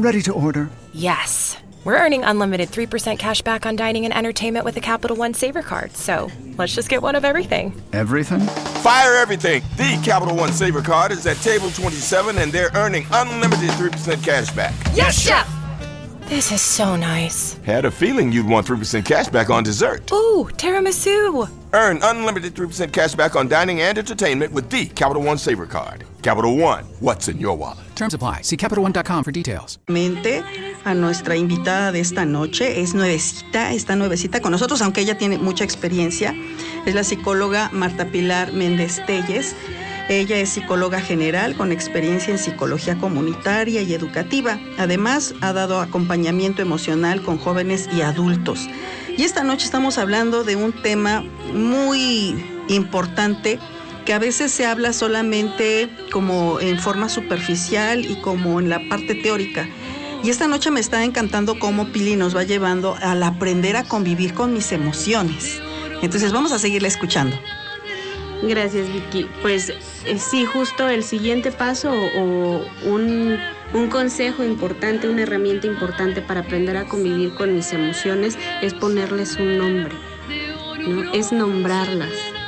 Ready to order. Yes. We're earning unlimited 3% cash back on dining and entertainment with the Capital One Savor Card, so let's just get one of everything. Everything? Fire everything! The Capital One Savor Card is at table 27 and they're earning unlimited 3% cash back. Yes, Chef! This is so nice. Had a feeling you'd want 3% cash back on dessert. Ooh, tiramisu! Earn unlimited 3% cash back on dining and entertainment with the Capital One Savor Card. Capital One, what's in your wallet? Terms apply. See CapitalOne.com for details. A nuestra invitada de esta noche es nuevecita, está nuevecita con nosotros, aunque ella tiene mucha experiencia. Es la psicóloga Marta Pilar Méndez Telles. Ella es psicóloga general con experiencia en psicología comunitaria y educativa. Además, ha dado acompañamiento emocional con jóvenes y adultos. Y esta noche estamos hablando de un tema muy importante que a veces se habla solamente como en forma superficial y como en la parte teórica. Y esta noche me está encantando cómo Pili nos va llevando al aprender a convivir con mis emociones. Entonces vamos a seguirla escuchando. Gracias, Vicky. Pues sí, justo el siguiente paso o un consejo importante, una herramienta importante para aprender a convivir con mis emociones es ponerles un nombre, ¿no? Es nombrarlas.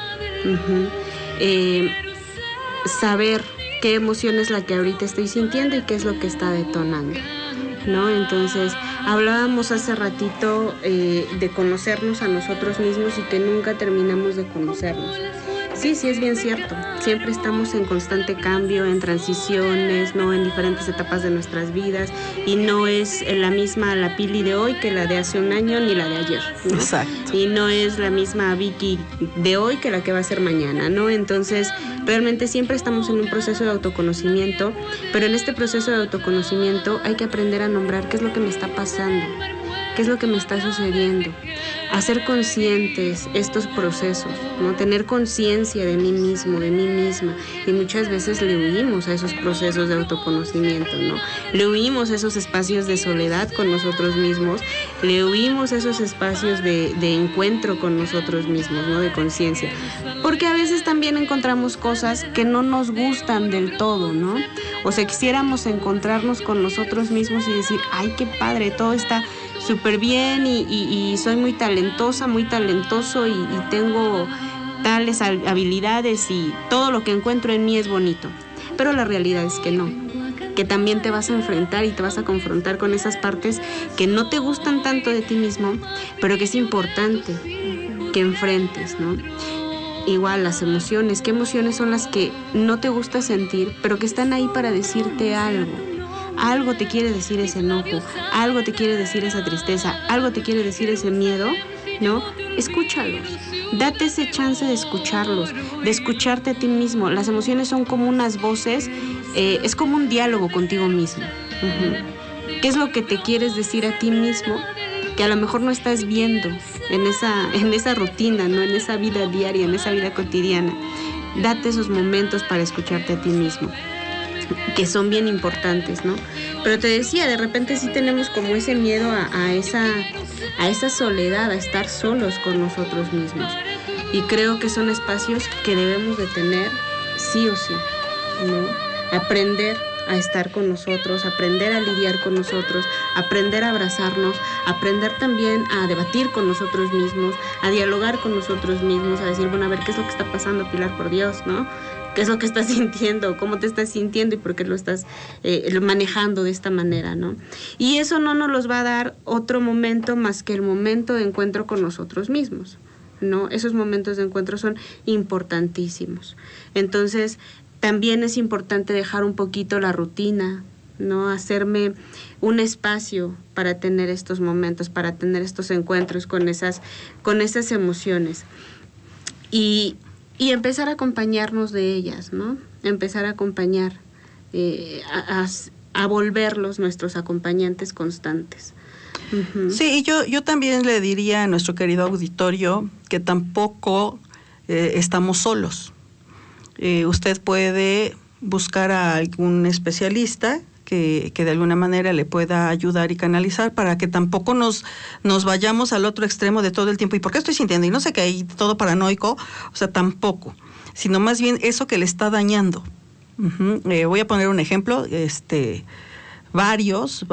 Saber qué emoción es la que ahorita estoy sintiendo y qué es lo que está detonando, ¿no? Entonces, hablábamos hace ratito de conocernos a nosotros mismos y que nunca terminamos de conocernos. Sí, es bien cierto. Siempre estamos en constante cambio, en transiciones, ¿no? En diferentes etapas de nuestras vidas, y no es la misma la Pili de hoy que la de hace un año ni la de ayer, ¿no? Exacto. Y no es la misma Vicky de hoy que la que va a ser mañana, ¿no? Entonces, realmente siempre estamos en un proceso de autoconocimiento, pero en este proceso de autoconocimiento hay que aprender a nombrar qué es lo que me está pasando, qué es lo que me está sucediendo, hacer conscientes estos procesos, ¿no? Tener conciencia de mí mismo, de mí misma, y muchas veces le huimos a esos procesos de autoconocimiento, ¿no? Le huimos a esos espacios de soledad con nosotros mismos, le huimos a esos espacios de encuentro con nosotros mismos, ¿no? De conciencia, porque a veces también encontramos cosas que no nos gustan del todo, ¿no? O sea, quisiéramos encontrarnos con nosotros mismos y decir, ay, qué padre, todo está súper bien y soy muy talentosa, muy talentoso y tengo tales habilidades y todo lo que encuentro en mí es bonito. Pero la realidad es que no, que también te vas a enfrentar y te vas a confrontar con esas partes que no te gustan tanto de ti mismo, pero que es importante que enfrentes, ¿no? Igual las emociones, ¿qué emociones son las que no te gusta sentir, pero que están ahí para decirte algo? Algo te quiere decir ese enojo, algo te quiere decir esa tristeza, algo te quiere decir ese miedo, ¿no? Escúchalos, date ese chance de escucharlos, de escucharte a ti mismo. Las emociones son como unas voces, es como un diálogo contigo mismo. ¿Qué es lo que te quieres decir a ti mismo que a lo mejor no estás viendo en esa rutina, ¿no? En esa vida diaria, en esa vida cotidiana? Date esos momentos para escucharte a ti mismo, que son bien importantes, ¿no? Pero te decía, de repente sí tenemos como ese miedo a esa soledad, a estar solos con nosotros mismos. Y creo que son espacios que debemos de tener sí o sí, ¿no? Aprender a estar con nosotros, aprender a lidiar con nosotros, aprender a abrazarnos, aprender también a debatir con nosotros mismos, a dialogar con nosotros mismos, a decir, bueno, a ver, ¿qué es lo que está pasando, Pilar, por Dios, ¿no? ¿Qué es lo que estás sintiendo? ¿Cómo te estás sintiendo? ¿Y por qué lo estás manejando de esta manera, ¿no? Y eso no nos los va a dar otro momento más que el momento de encuentro con nosotros mismos, ¿no? Esos momentos de encuentro son importantísimos. Entonces, también es importante dejar un poquito la rutina, ¿no? Hacerme un espacio para tener estos momentos, para tener estos encuentros con esas emociones. Y empezar a acompañarnos de ellas, ¿no? Empezar a acompañar, a volverlos nuestros acompañantes constantes. Sí, y yo también le diría a nuestro querido auditorio que tampoco estamos solos. Usted puede buscar a algún especialista que de alguna manera le pueda ayudar y canalizar para que tampoco nos vayamos al otro extremo de todo el tiempo. ¿Y por qué estoy sintiendo? Y no sé qué, hay todo paranoico, o sea, tampoco, sino más bien eso que le está dañando. Voy a poner un ejemplo, varios